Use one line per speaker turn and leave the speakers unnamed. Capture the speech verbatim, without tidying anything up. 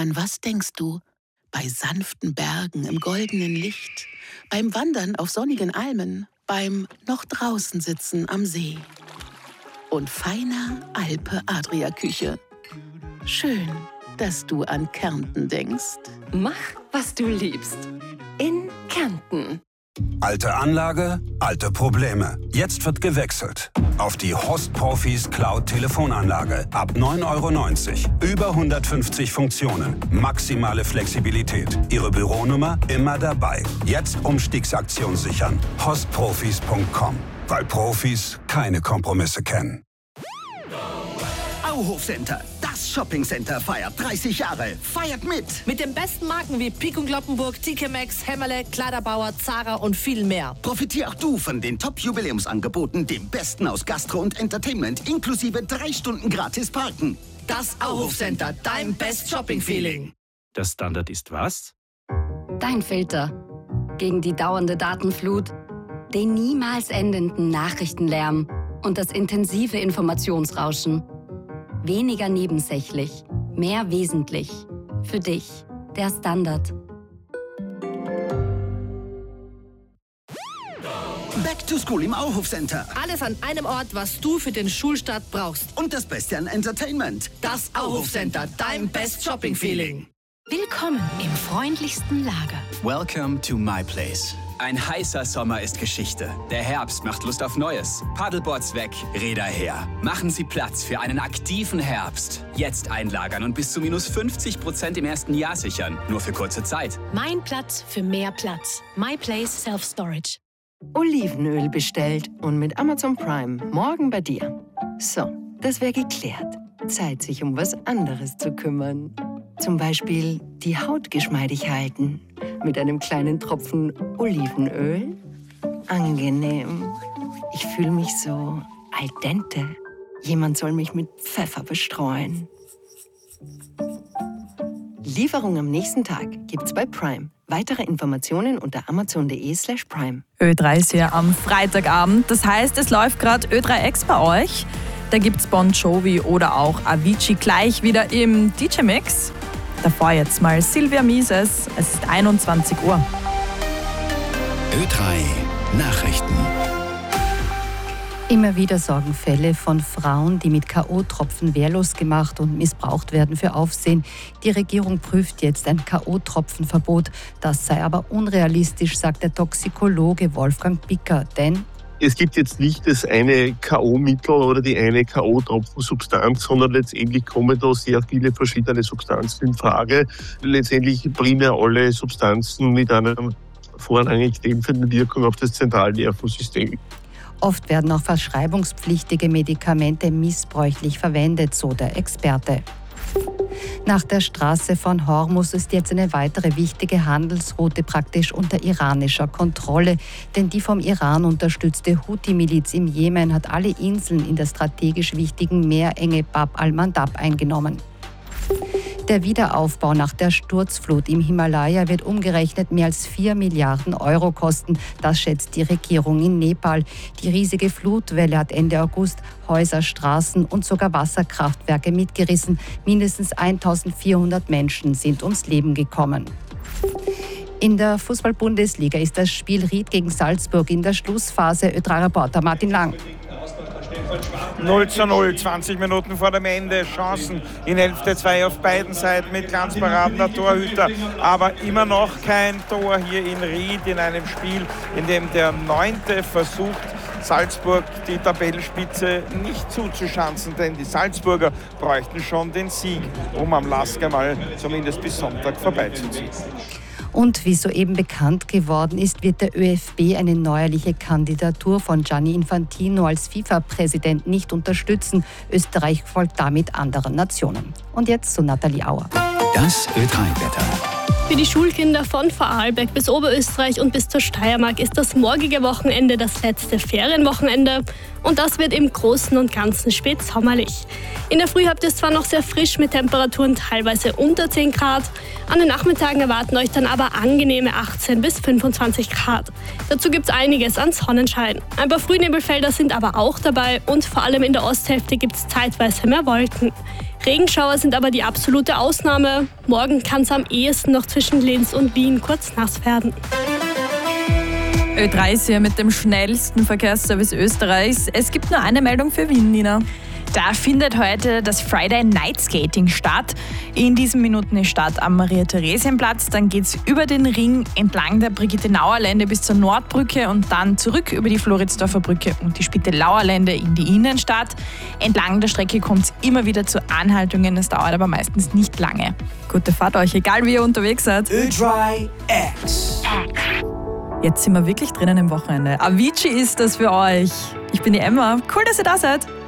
An was denkst du? Bei sanften Bergen im goldenen Licht, beim Wandern auf sonnigen Almen, beim noch draußen sitzen am See und feiner Alpe-Adria-Küche. Schön, dass du an Kärnten denkst.
Mach, was du liebst. In Kärnten.
Alte Anlage, alte Probleme. Jetzt wird gewechselt. Auf die Host Profis Cloud Telefonanlage. Ab neun Euro neunzig. Über hundertfünfzig Funktionen. Maximale Flexibilität. Ihre Büronummer immer dabei. Jetzt Umstiegsaktion sichern. host profis punkt com. Weil Profis keine Kompromisse kennen.
Auhof Center, das Shoppingcenter feiert dreißig Jahre. Feiert mit!
Mit den besten Marken wie Pik und Kloppenburg, T K Maxx, Hämmerle, Kleiderbauer, Zara und viel mehr.
Profitier auch du von den Top-Jubiläumsangeboten, dem Besten aus Gastro und Entertainment, inklusive drei Stunden gratis parken.
Das Auhof Center, dein Best Shopping-Feeling.
Der Standard ist was?
Dein Filter. Gegen die dauernde Datenflut, den niemals endenden Nachrichtenlärm und das intensive Informationsrauschen. Weniger nebensächlich, mehr wesentlich. Für dich, der Standard.
Back to School im Auhof Center.
Alles an einem Ort, was du für den Schulstart brauchst.
Und das Beste an Entertainment.
Das Auhof Center, dein Best Shopping-Feeling.
Willkommen im freundlichsten Lager.
Welcome to my place. Ein heißer Sommer ist Geschichte. Der Herbst macht Lust auf Neues. Paddleboards weg, Räder her. Machen Sie Platz für einen aktiven Herbst. Jetzt einlagern und bis zu minus fünfzig Prozent im ersten Jahr sichern. Nur für kurze Zeit.
Mein Platz für mehr Platz. My Place Self Storage.
Olivenöl bestellt und mit Amazon Prime morgen bei dir. So, das wäre geklärt. Zeit, sich um was anderes zu kümmern. Zum Beispiel die Haut geschmeidig halten. Mit einem kleinen Tropfen Olivenöl. Angenehm. Ich fühle mich so al dente. Jemand soll mich mit Pfeffer bestreuen. Lieferung am nächsten Tag gibt's bei Prime. Weitere Informationen unter amazon.de slash prime.
Ö drei ist ja am Freitagabend. Das heißt, es läuft gerade Ö drei X bei euch. Da gibt's Bon Jovi oder auch Avicii gleich wieder im D J-Mix. Davor jetzt mal Silvia Mises. Es ist einundzwanzig Uhr.
Ö drei Nachrichten.
Immer wieder sorgen Fälle von Frauen, die mit K O-Tropfen wehrlos gemacht und missbraucht werden, für Aufsehen. Die Regierung prüft jetzt ein K O-Tropfenverbot. Das sei aber unrealistisch, sagt der Toxikologe Wolfgang Bicker. Denn
es gibt jetzt nicht das eine K O-Mittel oder die eine K O-Tropfensubstanz, sondern letztendlich kommen da sehr viele verschiedene Substanzen in Frage. Letztendlich primär alle Substanzen mit einer vorrangig dämpfenden Wirkung auf das Zentralnervensystem.
Oft werden auch verschreibungspflichtige Medikamente missbräuchlich verwendet, so der Experte. Nach der Straße von Hormus ist jetzt eine weitere wichtige Handelsroute praktisch unter iranischer Kontrolle. Denn die vom Iran unterstützte Houthi-Miliz im Jemen hat alle Inseln in der strategisch wichtigen Meerenge Bab al-Mandab eingenommen. Der Wiederaufbau nach der Sturzflut im Himalaya wird umgerechnet mehr als vier Milliarden Euro kosten. Das schätzt die Regierung in Nepal. Die riesige Flutwelle hat Ende August Häuser, Straßen und sogar Wasserkraftwerke mitgerissen. Mindestens eintausendvierhundert Menschen sind ums Leben gekommen. In der Fußball-Bundesliga ist das Spiel Ried gegen Salzburg in der Schlussphase. Ö drei Reporter Martin Lang.
null zu null, zwanzig Minuten vor dem Ende, Chancen in Hälfte zwei auf beiden Seiten mit glanzparadener Torhüter, aber immer noch kein Tor hier in Ried in einem Spiel, in dem der Neunte versucht, Salzburg die Tabellenspitze nicht zuzuschanzen, denn die Salzburger bräuchten schon den Sieg, um am Lasker mal zumindest bis Sonntag vorbeizuziehen.
Und wie soeben bekannt geworden ist, wird der ÖFB eine neuerliche Kandidatur von Gianni Infantino als FIFA-Präsident nicht unterstützen. Österreich folgt damit anderen Nationen. Und jetzt zu Nathalie Auer.
Das Ö drei Wetter.
Für die Schulkinder von Vorarlberg bis Oberösterreich und bis zur Steiermark ist das morgige Wochenende das letzte Ferienwochenende. Und das wird im Großen und Ganzen spätsommerlich. In der Früh habt ihr es zwar noch sehr frisch mit Temperaturen teilweise unter zehn Grad. An den Nachmittagen erwarten euch dann aber angenehme achtzehn bis fünfundzwanzig Grad. Dazu gibt es einiges an Sonnenschein. Ein paar Frühnebelfelder sind aber auch dabei und vor allem in der Osthälfte gibt es zeitweise mehr Wolken. Regenschauer sind aber die absolute Ausnahme. Morgen kann es am ehesten noch zwischen Linz und Wien kurz nass werden.
Ö drei ist hier mit dem schnellsten Verkehrsservice Österreichs. Es gibt nur eine Meldung für Wien, Nina.
Da findet heute das Friday Night Skating statt. In diesen Minuten ist Start am Maria-Theresien-Platz. Dann geht es über den Ring entlang der Brigitte-Nauer-Lände bis zur Nordbrücke und dann zurück über die Floridsdorfer Brücke und die Spittelau-Lände in die Innenstadt. Entlang der Strecke kommt es immer wieder zu Anhaltungen. Es dauert aber meistens nicht lange.
Gute Fahrt euch, egal wie ihr unterwegs seid.
Ö drei X.
Jetzt sind wir wirklich drinnen im Wochenende. Avicii ist das für euch. Ich bin die Emma. Cool, dass ihr da seid.